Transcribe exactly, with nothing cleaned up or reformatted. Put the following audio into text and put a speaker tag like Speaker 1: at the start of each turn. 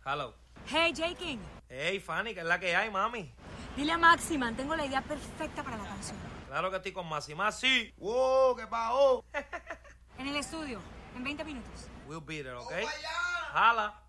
Speaker 1: Hello.
Speaker 2: Hey, J. King.
Speaker 1: Hey, Fanny, ¿qué es la que hay, mami?
Speaker 2: Dile a Maximan, tengo la idea perfecta para la canción.
Speaker 1: Claro que estoy con Maxi. Maxi.
Speaker 3: ¡Wow! ¿Qué pasó?
Speaker 2: En el estudio, en veinte minutos.
Speaker 1: We'll be there, ¿ok?
Speaker 3: ¡Oh, vaya!
Speaker 1: Hala.